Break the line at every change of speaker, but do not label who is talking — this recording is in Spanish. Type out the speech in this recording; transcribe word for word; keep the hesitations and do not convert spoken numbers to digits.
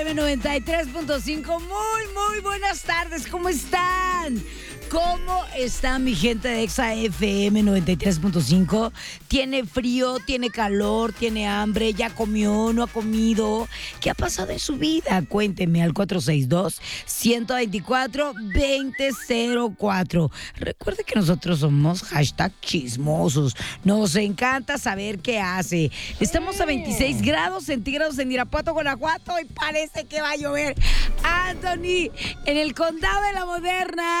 noventa y tres punto cinco, muy, muy buenas tardes, ¿cómo están? ¿Cómo está mi gente de Exa F M noventa y tres punto cinco? ¿Tiene frío, tiene calor, tiene hambre, ya comió, no ha comido? ¿Qué ha pasado en su vida? Cuénteme al cuatro seis dos, uno dos cuatro, dos cero cero cuatro. Recuerde que nosotros somos hashtag chismosos. Nos encanta saber qué hace. Estamos a veintiséis grados centígrados en Irapuato, Guanajuato y parece que va a llover. Anthony, en el condado de La Moderna.